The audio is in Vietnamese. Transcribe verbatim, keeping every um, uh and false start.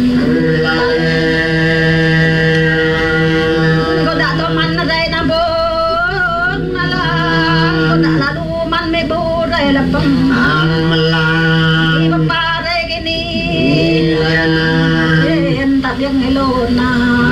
Ko da to man na dai na bo na la ko da la du man me bo dai la pam amala i ba pa dai gini en ta yang hello na